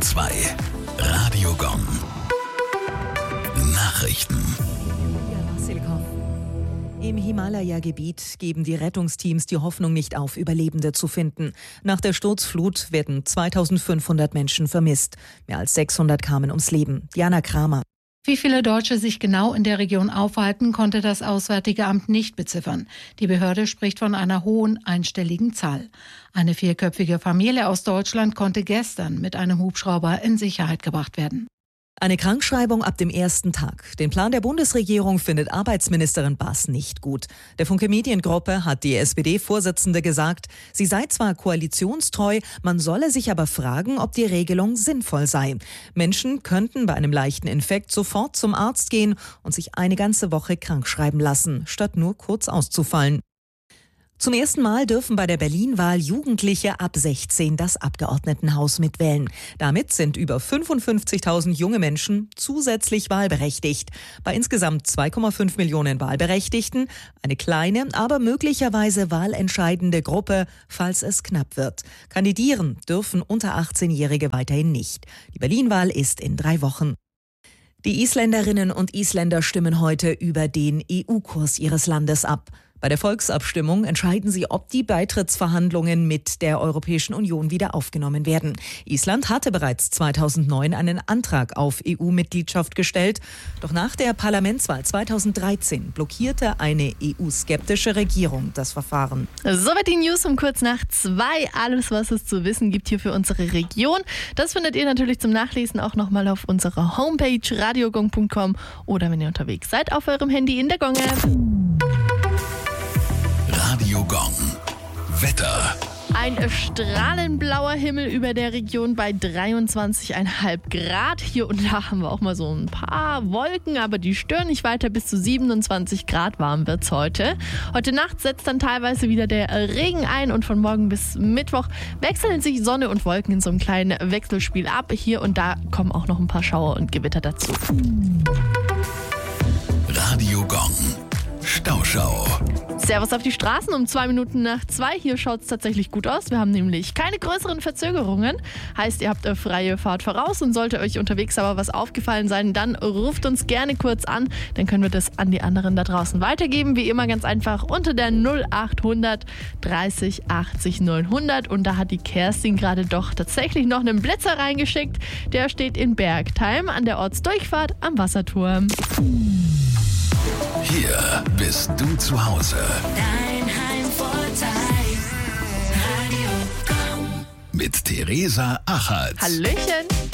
2. Radio Gong. Nachrichten. Im Himalaya-Gebiet geben die Rettungsteams die Hoffnung nicht auf, Überlebende zu finden. Nach der Sturzflut werden 2500 Menschen vermisst. Mehr als 600 kamen ums Leben. Diana Kramer. Wie viele Deutsche sich genau in der Region aufhalten, konnte das Auswärtige Amt nicht beziffern. Die Behörde spricht von einer hohen einstelligen Zahl. Eine 4-köpfige Familie aus Deutschland konnte gestern mit einem Hubschrauber in Sicherheit gebracht werden. Eine Krankschreibung ab dem ersten Tag. Den Plan der Bundesregierung findet Arbeitsministerin Bass nicht gut. Der Funke Mediengruppe hat die SPD-Vorsitzende gesagt, sie sei zwar koalitionstreu, man solle sich aber fragen, ob die Regelung sinnvoll sei. Menschen könnten bei einem leichten Infekt sofort zum Arzt gehen und sich eine ganze Woche krankschreiben lassen, statt nur kurz auszufallen. Zum ersten Mal dürfen bei der Berlin-Wahl Jugendliche ab 16 das Abgeordnetenhaus mitwählen. Damit sind über 55.000 junge Menschen zusätzlich wahlberechtigt. Bei insgesamt 2,5 Millionen Wahlberechtigten eine kleine, aber möglicherweise wahlentscheidende Gruppe, falls es knapp wird. Kandidieren dürfen unter 18-Jährige weiterhin nicht. Die Berlin-Wahl ist in 3 Wochen. Die Isländerinnen und Isländer stimmen heute über den EU-Kurs ihres Landes ab. Bei der Volksabstimmung entscheiden sie, ob die Beitrittsverhandlungen mit der Europäischen Union wieder aufgenommen werden. Island hatte bereits 2009 einen Antrag auf EU-Mitgliedschaft gestellt. Doch nach der Parlamentswahl 2013 blockierte eine EU-skeptische Regierung das Verfahren. Soweit die News um kurz nach 2. Alles, was es zu wissen gibt hier für unsere Region. Das findet ihr natürlich zum Nachlesen auch nochmal auf unserer Homepage radiogong.com oder wenn ihr unterwegs seid auf eurem Handy in der Gong-App. Radio Gong. Wetter. Ein strahlenblauer Himmel über der Region bei 23,5 Grad. Hier und da haben wir auch mal so ein paar Wolken, aber die stören nicht weiter. Bis zu 27 Grad warm wird's heute. Heute Nacht setzt dann teilweise wieder der Regen ein und von morgen bis Mittwoch wechseln sich Sonne und Wolken in so einem kleinen Wechselspiel ab. Hier und da kommen auch noch ein paar Schauer und Gewitter dazu. Radio Gong. Stauschau. Servus auf die Straßen um 2 Minuten nach 2. Hier schaut es tatsächlich gut aus. Wir haben nämlich keine größeren Verzögerungen. Heißt, ihr habt freie Fahrt voraus und sollte euch unterwegs aber was aufgefallen sein, dann ruft uns gerne kurz an. Dann können wir das an die anderen da draußen weitergeben. Wie immer ganz einfach unter der 0800 30 80 900. Und da hat die Kerstin gerade doch tatsächlich noch einen Blitzer reingeschickt. Der steht in Bergtheim an der Ortsdurchfahrt am Wasserturm. Hier bist du zu Hause. Dein Heimvorteil. Radio Gong. Mit Theresa Achatz. Hallöchen!